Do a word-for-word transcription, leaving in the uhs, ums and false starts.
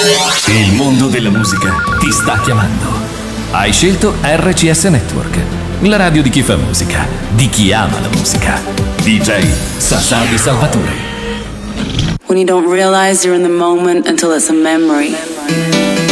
Il mondo della musica ti sta chiamando. Hai scelto R C S Network, la radio di chi fa musica, di chi ama la musica. D J Sasà Di Salvatore. When you don't realize you're in the moment until it's a memory.